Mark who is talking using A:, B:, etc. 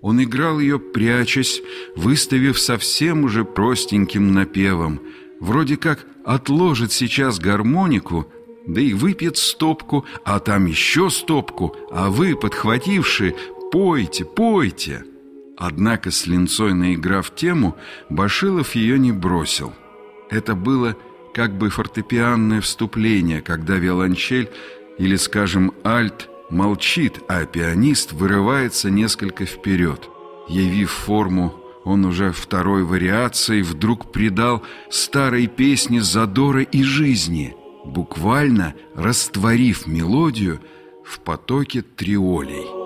A: Он играл ее, прячась, выставив совсем уже простеньким напевом. Вроде как отложит сейчас гармонику, да и выпьет стопку, а там еще стопку, а вы, подхватившие, пойте, пойте. Однако с линцой наиграв тему, Башилов ее не бросил. Это было как бы фортепианное вступление, когда виолончель или, скажем, альт молчит, а пианист вырывается несколько вперед. Явив форму, он уже второй вариацией вдруг придал старой песне задора и жизни, буквально растворив мелодию в потоке триолей.